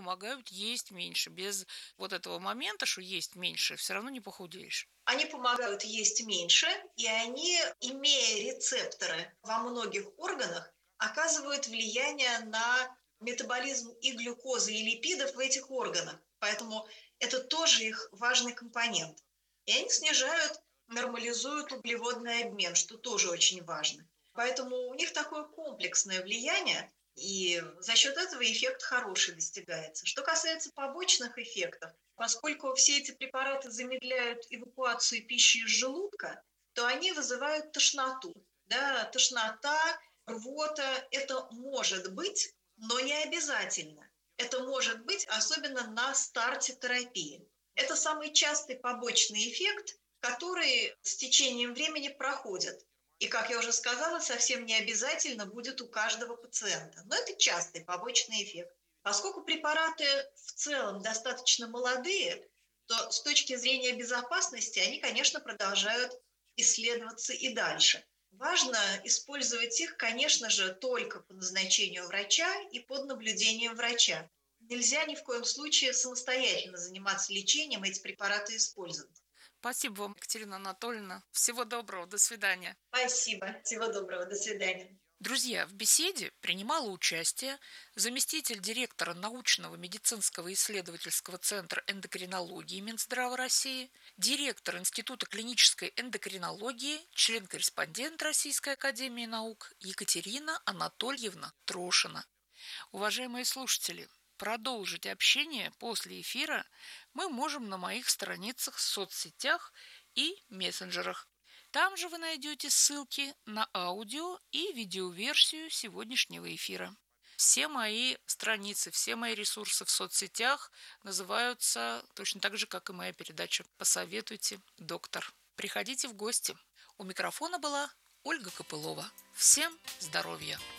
помогают есть меньше. Без вот этого момента, что есть меньше, все равно не похудеешь. Они помогают есть меньше, и они, имея рецепторы во многих органах, оказывают влияние на метаболизм и глюкозы, и липидов в этих органах. Поэтому это тоже их важный компонент. И они снижают, нормализуют углеводный обмен, что тоже очень важно. Поэтому у них такое комплексное влияние, и за счет этого эффект хороший достигается. Что касается побочных эффектов, поскольку все эти препараты замедляют эвакуацию пищи из желудка, то они вызывают тошноту. Да, тошнота, рвота – это может быть, но не обязательно. Это может быть особенно на старте терапии. Это самый частый побочный эффект, который с течением времени проходит. И, как я уже сказала, совсем не обязательно будет у каждого пациента. Но это частый побочный эффект. Поскольку препараты в целом достаточно молодые, то с точки зрения безопасности они, конечно, продолжают исследоваться и дальше. Важно использовать их, конечно же, только по назначению врача и под наблюдением врача. Нельзя ни в коем случае самостоятельно заниматься лечением, эти препараты использовать. Спасибо вам, Екатерина Анатольевна. Всего доброго, до свидания. Спасибо. Всего доброго. До свидания. Друзья, в беседе принимала участие заместитель директора научного медицинского исследовательского центра эндокринологии Минздрава России, директор Института клинической эндокринологии, член-корреспондент Российской академии наук Екатерина Анатольевна Трошина. Уважаемые слушатели, продолжить общение после эфира мы можем на моих страницах в соцсетях и мессенджерах. Там же вы найдете ссылки на аудио и видеоверсию сегодняшнего эфира. Все мои страницы, все мои ресурсы в соцсетях называются точно так же, как и моя передача «Посоветуйте, доктор». Приходите в гости. У микрофона была Ольга Копылова. Всем здоровья!